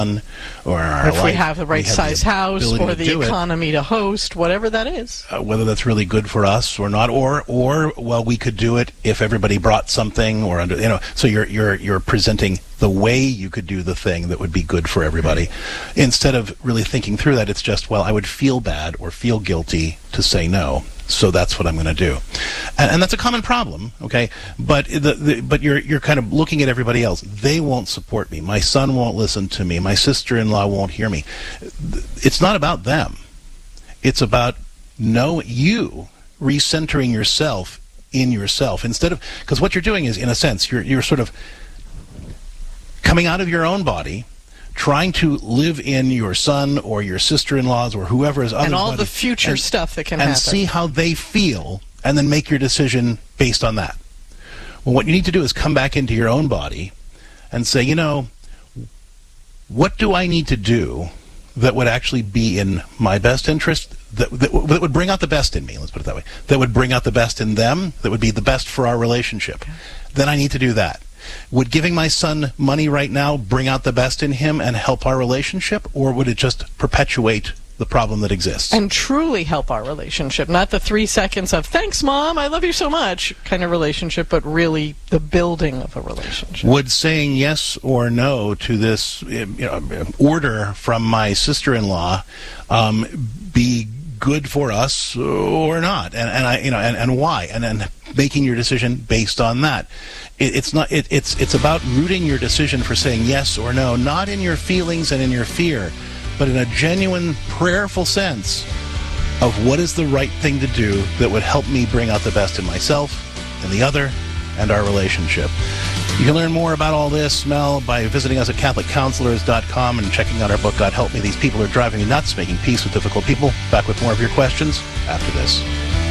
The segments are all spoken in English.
or our if life, we have the right size house or the economy to host, whatever that is. Whether that's really good for us or not, or well, we could do it if everybody brought something, or so you're presenting the way you could do the thing that would be good for everybody, instead of really thinking through that. It's just, well, I would feel bad or feel guilty to say no, so that's what I'm going to do, and that's a common problem. Okay, but but you're kind of looking at everybody else. They won't support me. My son won't listen to me. My sister-in-law won't hear me. It's not about them. It's about you recentering yourself in yourself, instead of, because what you're doing is, in a sense, you're sort of coming out of your own body, trying to live in your son or your sister-in-laws or whoever is others' and all body, the future stuff that can happen, and see how they feel, and then make your decision based on that. Well, what you need to do is come back into your own body and say, what do I need to do that would actually be in my best interest, that would bring out the best in me, let's put it that way, that would bring out the best in them, that would be the best for our relationship. Then I need to do that. Would giving my son money right now bring out the best in him and help our relationship, or would it just perpetuate the problem that exists? And truly help our relationship, not the 3 seconds of, thanks, Mom, I love you so much, kind of relationship, but really the building of a relationship. Would saying yes or no to this order from my sister-in-law be good for us or not, and why, and then making your decision based on that. It's about rooting your decision for saying yes or no, not in your feelings and in your fear, but in a genuine, prayerful sense of what is the right thing to do that would help me bring out the best in myself and the other and our relationship. You can learn more about all this, Mel, by visiting us at CatholicCounselors.com and checking out our book, God Help Me, These People Are Driving Me Nuts, Making Peace with Difficult People. Back with more of your questions after this.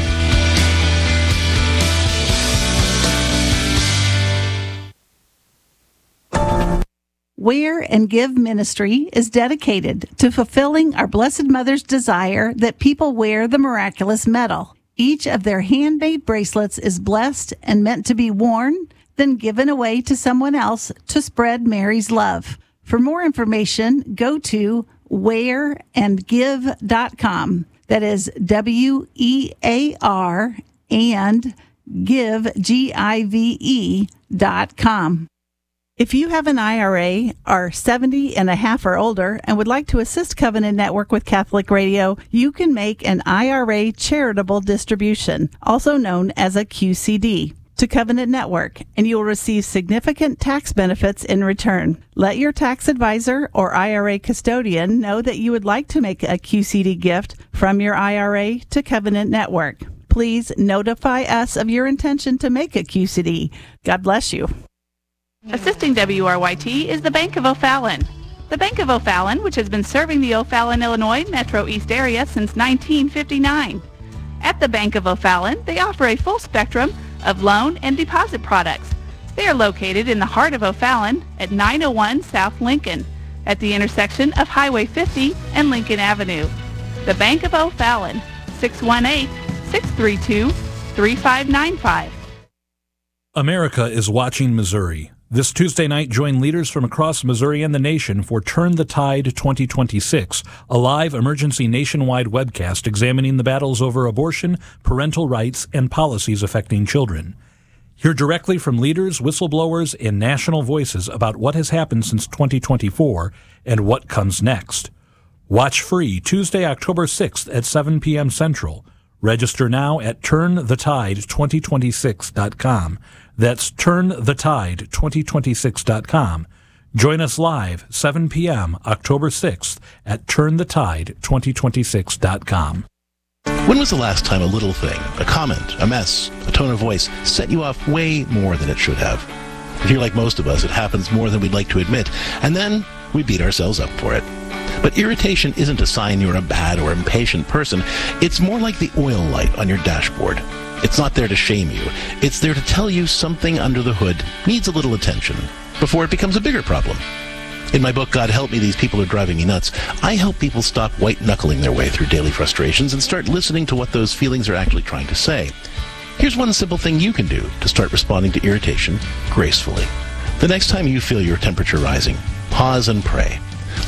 Wear and Give Ministry is dedicated to fulfilling our Blessed Mother's desire that people wear the miraculous medal. Each of their handmade bracelets is blessed and meant to be worn, then given away to someone else to spread Mary's love. For more information, go to wearandgive.com. That is WEAR and give, GIVE.com. If you have an IRA, are 70 and a half or older, and would like to assist Covenant Network with Catholic Radio, you can make an IRA charitable distribution, also known as a QCD, to Covenant Network, and you will receive significant tax benefits in return. Let your tax advisor or IRA custodian know that you would like to make a QCD gift from your IRA to Covenant Network. Please notify us of your intention to make a QCD. God bless you. Assisting WRYT is the Bank of O'Fallon. The Bank of O'Fallon, which has been serving the O'Fallon, Illinois Metro East area since 1959. At the Bank of O'Fallon, they offer a full spectrum of loan and deposit products. They are located in the heart of O'Fallon at 901 South Lincoln, at the intersection of Highway 50 and Lincoln Avenue. The Bank of O'Fallon, 618-632-3595. America is watching Missouri. This Tuesday night, join leaders from across Missouri and the nation for Turn the Tide 2026, a live emergency nationwide webcast examining the battles over abortion, parental rights, and policies affecting children. Hear directly from leaders, whistleblowers, and national voices about what has happened since 2024 and what comes next. Watch free Tuesday, October 6th at 7 p.m. Central. Register now at turnthetide2026.com. That's turnthetide2026.com. Join us live 7 p.m. October 6th at turnthetide2026.com. When was the last time a little thing, a comment, a mess, a tone of voice, set you off way more than it should have? If you're like most of us, it happens more than we'd like to admit, and then we beat ourselves up for it. But irritation isn't a sign you're a bad or impatient person. It's more like the oil light on your dashboard. It's not there to shame you. It's there to tell you something under the hood needs a little attention before it becomes a bigger problem. In my book, God Help Me, These People Are Driving Me Nuts, I help people stop white-knuckling their way through daily frustrations and start listening to what those feelings are actually trying to say. Here's one simple thing you can do to start responding to irritation gracefully. The next time you feel your temperature rising, pause and pray.